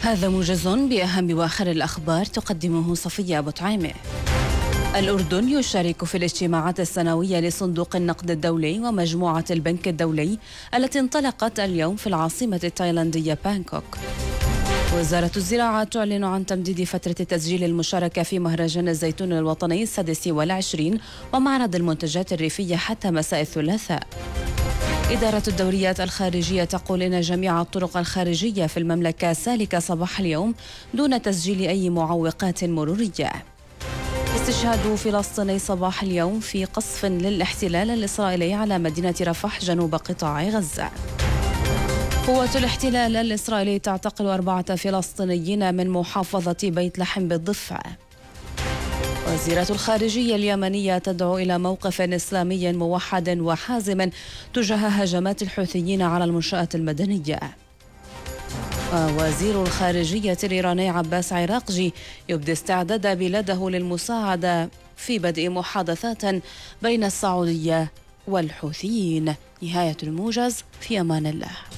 هذا موجز بأهم وآخر الأخبار تقدمه صفية أبو طعيمة. الأردن يشارك في الاجتماعات السنوية لصندوق النقد الدولي ومجموعة البنك الدولي التي انطلقت اليوم في العاصمة التايلاندية بانكوك. وزارة الزراعة تعلن عن تمديد فترة تسجيل المشاركة في مهرجان الزيتون الوطني 26 ومعرض المنتجات الريفية حتى مساء الثلاثاء. إدارة الدوريات الخارجية تقول إن جميع الطرق الخارجية في المملكة سالكة صباح اليوم دون تسجيل أي معوقات مرورية. استشهاد فلسطيني صباح اليوم في قصف للاحتلال الإسرائيلي على مدينة رفح جنوب قطاع غزة. قوات الاحتلال الإسرائيلي تعتقل 4 فلسطينيين من محافظة بيت لحم بالضفة. وزيرة الخارجية اليمنية تدعو إلى موقف إسلامي موحد وحازم تجاه هجمات الحوثيين على المنشآت المدنية. ووزير الخارجية الإيراني عباس عراقجي يبدي استعداد بلاده للمساعدة في بدء محادثات بين السعودية والحوثيين. نهاية الموجز، في أمان الله.